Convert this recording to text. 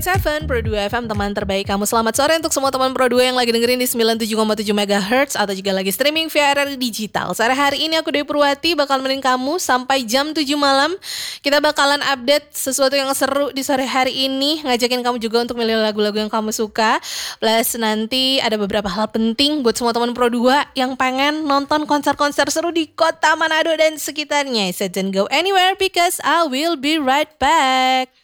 101.7 Pro 2 FM, teman terbaik kamu. Selamat sore untuk semua teman Pro 2 yang lagi dengerin di 97,7 MHz atau juga lagi streaming via RRI Digital. Sore hari ini aku Dewi Purwati bakal nemenin kamu sampai jam 7 malam. Kita bakalan update sesuatu yang seru di sore hari ini, ngajakin kamu juga untuk milih lagu-lagu yang kamu suka. Plus nanti ada beberapa hal penting buat semua teman Pro 2 yang pengen nonton konser-konser seru di kota Manado dan sekitarnya. So don't go anywhere because I will be right back.